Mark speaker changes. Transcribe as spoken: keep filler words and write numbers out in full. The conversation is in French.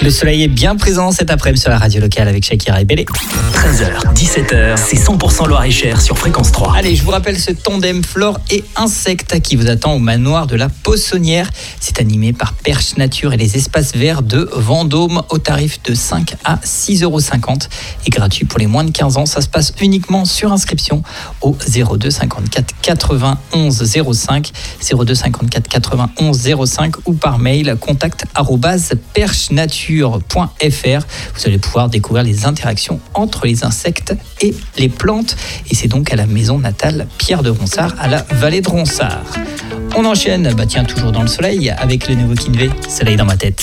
Speaker 1: Le soleil est bien présent cet après-midi sur la radio locale avec Shakira et Bélé.
Speaker 2: treize heures, dix-sept heures, c'est cent pour cent Loir-et-Cher sur Fréquence trois.
Speaker 1: Allez, je vous rappelle ce tandem flore et insectes qui vous attend au manoir de la Poissonnière. C'est animé par Perche Nature et les espaces verts de Vendôme au tarif de cinq à six euros cinquante et gratuit pour les moins de quinze ans. Ça se passe uniquement sur inscription au zéro deux cinquante-quatre quatre-vingt-onze zéro cinq, zéro deux cinquante-quatre quatre-vingt-onze zéro cinq ou par mail contact arobase perchenature point f r. Vous allez pouvoir découvrir les interactions entre les insectes et les plantes. Et c'est donc à la maison natale Pierre de Ronsard, à la vallée de Ronsard. On enchaîne, bah tiens, toujours dans le soleil, avec le nouveau Kinvé, Soleil dans ma tête.